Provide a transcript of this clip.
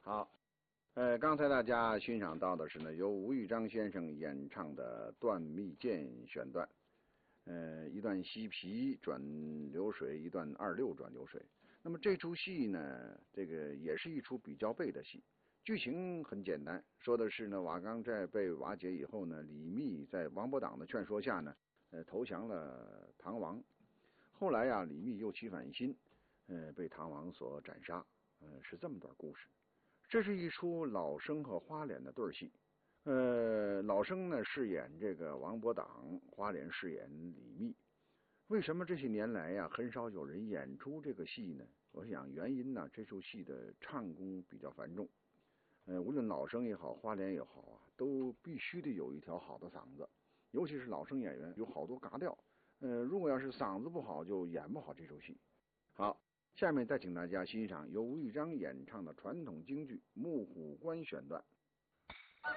好，刚才大家欣赏到的是呢，由吴玉章先生演唱的《断蜜剑》选段，一段西皮转流水，一段二六转流水。那么这出戏呢，这个也是一出比较背的戏，剧情很简单，说的是呢，瓦岗寨被瓦解以后呢，李密在王伯党的劝说下呢，投降了唐王。后来呀，李密又起反心，被唐王所斩杀，是这么段故事。这是一出老生和花脸的对戏，老生呢饰演这个王伯党，花脸饰演李密。为什么这些年来呀，很少有人演出这个戏呢？我想原因呢，这出戏的唱功比较繁重，无论老生也好，花脸也好啊，都必须得有一条好的嗓子，尤其是老生演员有好多嘎调，如果要是嗓子不好，就演不好这出戏。好，下面再请大家欣赏由吴玉章演唱的传统京剧《木虎关》选段。